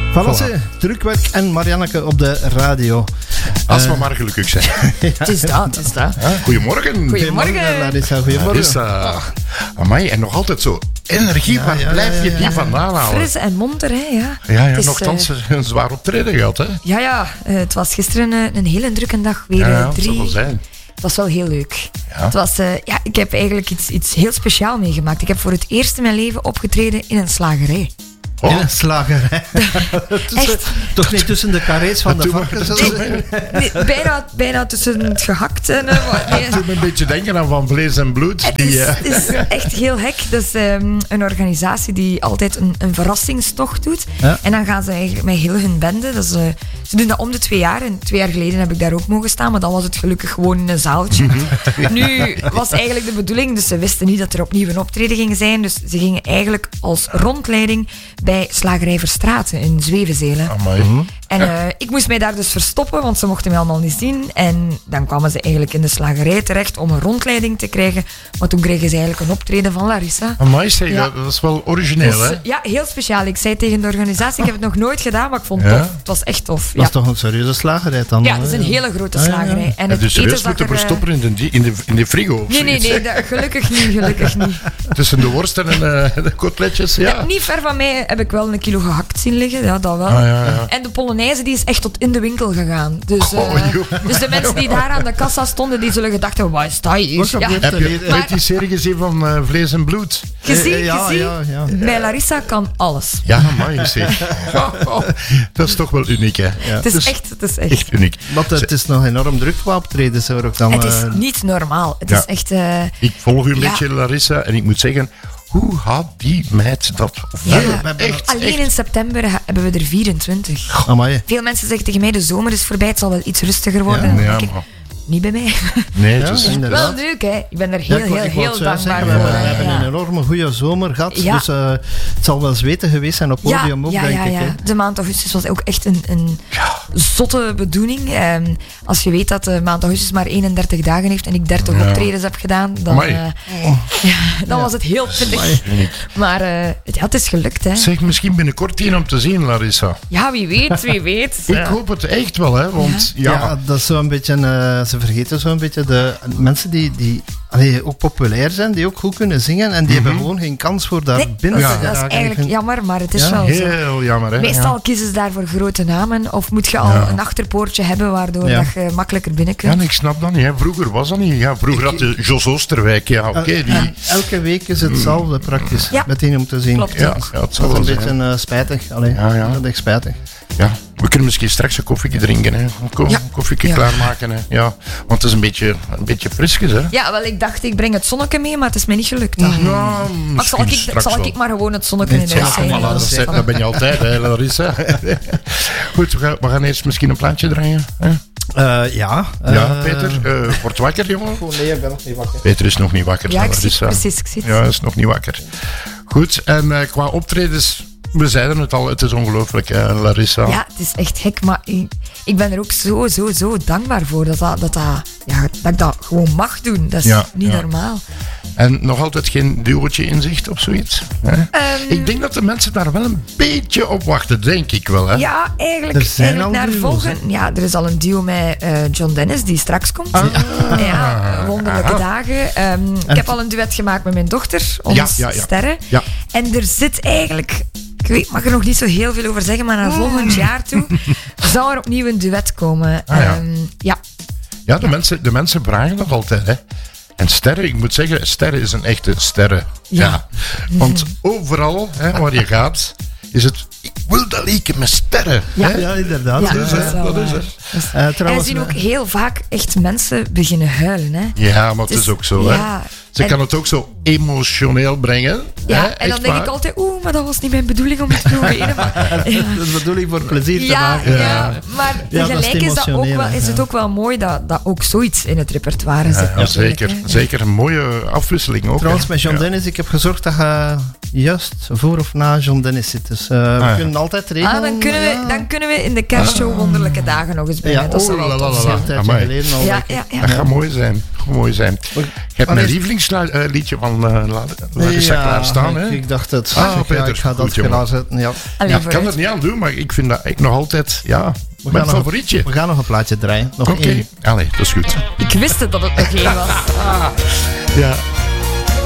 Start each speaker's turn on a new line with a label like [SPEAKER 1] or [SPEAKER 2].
[SPEAKER 1] Valasse, drukwerk en Marianneke op de radio.
[SPEAKER 2] Als we maar gelukkig zijn.
[SPEAKER 3] Het is dat.
[SPEAKER 2] Goedemorgen.
[SPEAKER 3] Goedemorgen.
[SPEAKER 1] Larissa, goedemorgen.
[SPEAKER 2] Larissa. Amai, en nog altijd zo energie. Waar blijf je die vandaan halen?
[SPEAKER 3] Fris en monter, hè. Ja,
[SPEAKER 2] Ja, nochtans een zwaar optreden gehad, hè?
[SPEAKER 3] Ja, het was gisteren een hele drukke dag. Weer
[SPEAKER 2] Ja, dat
[SPEAKER 3] 3.
[SPEAKER 2] zal wel zijn.
[SPEAKER 3] Het was wel heel leuk.
[SPEAKER 2] Ja.
[SPEAKER 3] Het was, ik heb eigenlijk iets heel speciaal meegemaakt. Ik heb voor het eerst in mijn leven opgetreden in een slagerij.
[SPEAKER 2] Oh.
[SPEAKER 1] In een slagerij.
[SPEAKER 3] Echt?
[SPEAKER 1] Toch niet tussen de carrés van de
[SPEAKER 2] doe maar,
[SPEAKER 1] varkens?
[SPEAKER 2] dat doe maar.
[SPEAKER 3] Nee, bijna tussen het gehakt en...
[SPEAKER 2] Het doet me een beetje denken aan Van Vlees en Bloed.
[SPEAKER 3] Het is echt heel hek. Dat is een organisatie die altijd een verrassingstocht doet.
[SPEAKER 1] Ja.
[SPEAKER 3] En dan gaan ze eigenlijk met heel hun bende. Dat is, ze doen dat om de 2 jaar. En 2 jaar geleden heb ik daar ook mogen staan. Maar dan was het gelukkig gewoon in een zaaltje. Nu was eigenlijk de bedoeling. Dus ze wisten niet dat er opnieuw een optreden ging zijn. Dus ze gingen eigenlijk als rondleiding bij Slagerij Verstraeten in Zwevenzelen.
[SPEAKER 2] Amai.
[SPEAKER 3] En ik moest mij daar dus verstoppen, want ze mochten mij allemaal niet zien. En dan kwamen ze eigenlijk in de slagerij terecht om een rondleiding te krijgen. Maar toen kregen ze eigenlijk een optreden van Larissa.
[SPEAKER 2] Amai, zeg,
[SPEAKER 3] Ja.
[SPEAKER 2] dat is wel origineel, hè?
[SPEAKER 3] Dus, ja, heel speciaal. Ik zei tegen de organisatie, ik heb het nog nooit gedaan, maar ik vond het
[SPEAKER 2] Ja?
[SPEAKER 3] tof. Het was echt tof.
[SPEAKER 1] Dat is toch een serieuze slagerij dan?
[SPEAKER 3] Ja, het is een hele grote slagerij. En het
[SPEAKER 2] Dus
[SPEAKER 3] eten
[SPEAKER 2] serieus
[SPEAKER 3] zag
[SPEAKER 2] moeten
[SPEAKER 3] er,
[SPEAKER 2] verstoppen in de frigo of
[SPEAKER 3] Nee,
[SPEAKER 2] zoiets, hè?
[SPEAKER 3] gelukkig niet.
[SPEAKER 2] Tussen de worsten en de kotletjes, ja.
[SPEAKER 3] Niet ver van mij heb ik wel 1 kilo gehakt zien liggen, ja, dat wel.
[SPEAKER 2] Ah, ja.
[SPEAKER 3] En de Polonaise die is echt tot in de winkel gegaan. Dus, dus de mensen die daar aan de kassa stonden, die zullen gedacht hebben, wat is dat hier?
[SPEAKER 1] Wat
[SPEAKER 3] Ja.
[SPEAKER 1] gebeurt
[SPEAKER 2] Heb je
[SPEAKER 3] Maar-
[SPEAKER 2] ooit die serie gezien van Vlees en Bloed?
[SPEAKER 3] Gezien,
[SPEAKER 1] Ja.
[SPEAKER 3] bij Larissa kan alles.
[SPEAKER 2] Ja, amai, zeg. Dat is toch wel uniek, hè?
[SPEAKER 3] Het is echt.
[SPEAKER 2] Echt uniek.
[SPEAKER 1] Want het is nog enorm druk qua optredens hoor ook dan.
[SPEAKER 3] Het is niet normaal. Het
[SPEAKER 2] ja.
[SPEAKER 3] is echt...
[SPEAKER 2] Ik volg u een
[SPEAKER 3] Ja.
[SPEAKER 2] beetje, Larissa, en ik moet zeggen, hoe had die meid dat
[SPEAKER 3] Ja.
[SPEAKER 2] echt?
[SPEAKER 3] Alleen in september hebben we er 24.
[SPEAKER 1] Amai.
[SPEAKER 3] Veel mensen zeggen tegen mij, de zomer is voorbij, het zal wel iets rustiger worden. Dan
[SPEAKER 2] Ja,
[SPEAKER 3] denk ik,
[SPEAKER 2] maar...
[SPEAKER 3] niet bij mij.
[SPEAKER 2] Nee,
[SPEAKER 1] Ja,
[SPEAKER 2] het is...
[SPEAKER 1] inderdaad.
[SPEAKER 3] Wel leuk, hè. Ik ben er
[SPEAKER 1] Ja,
[SPEAKER 3] heel
[SPEAKER 1] ik wou het
[SPEAKER 3] dankbaar
[SPEAKER 1] zeggen,
[SPEAKER 3] voor.
[SPEAKER 1] we
[SPEAKER 3] hè.
[SPEAKER 1] hebben
[SPEAKER 3] Ja.
[SPEAKER 1] een enorme goede zomer gehad.
[SPEAKER 3] Ja.
[SPEAKER 1] Dus het zal wel zweten geweest zijn op podium ook, denk ik. Hè.
[SPEAKER 3] De maand augustus was ook echt een zotte bedoeling. Als je weet dat de maand augustus maar 31 dagen heeft en ik 30 optredens heb gedaan, dan,
[SPEAKER 2] Amai.
[SPEAKER 3] dan was het heel pittig. Maar het is gelukt, hè.
[SPEAKER 2] Zeg, misschien binnenkort een om te zien, Larissa.
[SPEAKER 3] Ja, wie weet.
[SPEAKER 2] Ik hoop het echt wel, hè, want
[SPEAKER 1] Ja, dat is zo'n beetje... ze vergeten zo'n beetje de mensen die ook populair zijn, die ook goed kunnen zingen en die hebben gewoon geen kans voor daar binnen te
[SPEAKER 3] dat is
[SPEAKER 1] geraken.
[SPEAKER 3] eigenlijk jammer, maar het is
[SPEAKER 1] Ja,
[SPEAKER 3] wel zo.
[SPEAKER 2] heel jammer, hè?
[SPEAKER 3] Meestal kiezen ze daar voor grote namen of moet je al een achterpoortje hebben waardoor dat je makkelijker binnen
[SPEAKER 2] Ja,
[SPEAKER 3] kunt.
[SPEAKER 2] ik snap dat niet. Hè. Vroeger was dat niet. Ja, vroeger had de Jos Oosterwijk. Ja, oké. die...
[SPEAKER 1] Elke week is hetzelfde praktisch,
[SPEAKER 3] Ja.
[SPEAKER 1] met die om te zien.
[SPEAKER 3] Klopt.
[SPEAKER 2] Ja,
[SPEAKER 1] Dus
[SPEAKER 2] ja, het zal
[SPEAKER 1] dat is
[SPEAKER 2] wel
[SPEAKER 1] een
[SPEAKER 2] zijn.
[SPEAKER 1] beetje spijtig. Allee,
[SPEAKER 2] Ja.
[SPEAKER 1] dat is echt spijtig.
[SPEAKER 2] Ja, we kunnen misschien straks een koffietje drinken. Hè. Een koffietje
[SPEAKER 3] Ja.
[SPEAKER 2] klaarmaken. Hè. Ja, want het is een beetje frisjes. Hè.
[SPEAKER 3] Ja, wel, ik dacht ik breng het zonnetje mee, maar het is mij niet gelukt. Dan.
[SPEAKER 2] Ja,
[SPEAKER 3] Maar zal ik maar gewoon het zonnetje in
[SPEAKER 1] Niet
[SPEAKER 3] huis
[SPEAKER 1] zo.
[SPEAKER 3] zijn.
[SPEAKER 1] Ja,
[SPEAKER 2] Ja, dat ben je altijd, hè, Larissa. Goed, we gaan eerst misschien een plaatje draaien. Hè?
[SPEAKER 1] Ja,
[SPEAKER 2] Peter, word wakker, jongen.
[SPEAKER 1] Nee, ik ben nog niet wakker.
[SPEAKER 2] Peter is nog niet wakker.
[SPEAKER 3] Ja, ik zie het
[SPEAKER 2] Larissa.
[SPEAKER 3] precies. Ik zie het.
[SPEAKER 2] Ja, is nog niet wakker. Goed, en qua optredens, we zeiden het al, het is ongelooflijk, Larissa.
[SPEAKER 3] Ja, het is echt gek, maar ik ben er ook zo dankbaar voor dat ik dat gewoon mag doen. Dat is niet normaal.
[SPEAKER 2] En nog altijd geen duwtje in zicht of zoiets? Hè? Ik denk dat de mensen daar wel een beetje op wachten, denk ik wel. Hè?
[SPEAKER 3] Ja,
[SPEAKER 1] Er
[SPEAKER 3] eigenlijk
[SPEAKER 1] zijn al
[SPEAKER 3] naar
[SPEAKER 1] duo's,
[SPEAKER 3] volgen. Ja, er is al een duo met John Dennis die straks komt. Ja, wonderlijke dagen. Ik heb al een duet gemaakt met mijn dochter, ons
[SPEAKER 2] Ja.
[SPEAKER 3] Sterren.
[SPEAKER 2] Ja.
[SPEAKER 3] En er zit eigenlijk... Ik mag er nog niet zo heel veel over zeggen, maar naar volgend jaar toe zou er opnieuw een duet komen.
[SPEAKER 2] Ja, de mensen vragen dat altijd, hè. En Sterren, ik moet zeggen, Sterren is een echte sterren. Ja. Want overal waar je gaat, is het... Ik wil dat leken met sterren.
[SPEAKER 3] Ja.
[SPEAKER 2] Hè?
[SPEAKER 1] Ja, inderdaad.
[SPEAKER 3] Ja,
[SPEAKER 1] Dus,
[SPEAKER 3] dat is wel
[SPEAKER 2] dat is
[SPEAKER 3] waar.
[SPEAKER 2] het.
[SPEAKER 3] En
[SPEAKER 1] trouwens,
[SPEAKER 3] zien ook heel vaak echt mensen beginnen huilen. Hè.
[SPEAKER 2] Ja, maar het is ook zo, hè.
[SPEAKER 3] Ja.
[SPEAKER 2] Ze
[SPEAKER 3] En-
[SPEAKER 2] kan het ook zo emotioneel brengen.
[SPEAKER 3] Ja,
[SPEAKER 2] hè?
[SPEAKER 3] en dan
[SPEAKER 2] Echt
[SPEAKER 3] denk
[SPEAKER 2] waar.
[SPEAKER 3] ik altijd, maar dat was niet mijn bedoeling om het te doen. Maar, ja.
[SPEAKER 1] dat is de bedoeling voor plezier te
[SPEAKER 3] Ja,
[SPEAKER 1] maken.
[SPEAKER 3] maar
[SPEAKER 1] Ja, dat is
[SPEAKER 3] tegelijk is, dat ook
[SPEAKER 1] emotioneel,
[SPEAKER 3] wel, is het
[SPEAKER 1] ja.
[SPEAKER 3] ook wel mooi dat ook zoiets in het repertoire zit.
[SPEAKER 2] Ja,
[SPEAKER 3] natuurlijk,
[SPEAKER 2] zeker.
[SPEAKER 3] hè.
[SPEAKER 2] Zeker een mooie afwisseling ook.
[SPEAKER 1] Trouwens,
[SPEAKER 2] hè.
[SPEAKER 1] met John
[SPEAKER 2] Ja.
[SPEAKER 1] Dennis, ik heb gezorgd dat je juist voor of na John Dennis zit. Dus we kunnen altijd regelen.
[SPEAKER 3] Dan kunnen we in de kerstshow Wonderlijke Dagen nog eens bij.
[SPEAKER 1] Ja,
[SPEAKER 3] Dat zou wel tof
[SPEAKER 2] la, la,
[SPEAKER 3] zijn.
[SPEAKER 2] la.
[SPEAKER 1] Een tijdje
[SPEAKER 2] Amai.
[SPEAKER 1] geleden al.
[SPEAKER 3] Ja,
[SPEAKER 1] denk ik.
[SPEAKER 3] ja.
[SPEAKER 2] Dat gaat mooi zijn. mooi zijn. Je hebt mijn lievelingsliedje van Larissa klaarstaan, hè?
[SPEAKER 1] Ik dacht het.
[SPEAKER 2] Peter,
[SPEAKER 1] ik ga dat
[SPEAKER 2] goed,
[SPEAKER 1] klaarzetten. Ja.
[SPEAKER 2] Ik kan er niet aan doen, maar ik vind dat echt nog altijd, mijn favorietje.
[SPEAKER 1] We gaan nog een plaatje draaien. Nog
[SPEAKER 2] Oké.
[SPEAKER 1] één.
[SPEAKER 2] Allee, dat is goed.
[SPEAKER 3] Ik wist het dat het nog één was.
[SPEAKER 2] Ja.